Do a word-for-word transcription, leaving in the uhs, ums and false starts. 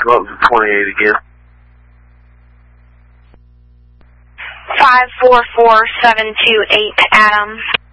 What was the twenty-eight again? five four four seven two eight, Adam.